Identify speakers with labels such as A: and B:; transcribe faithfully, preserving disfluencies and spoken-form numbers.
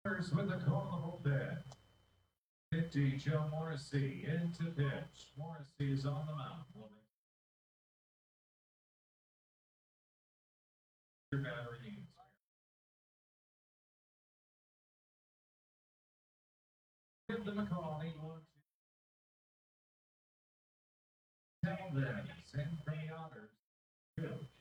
A: First with the call pitch. fifty, Joe Morrissey into pitch. Morrissey is on the mound. Your battery needs. Give them a call. He looks. Tell them. Send from the honors. Good.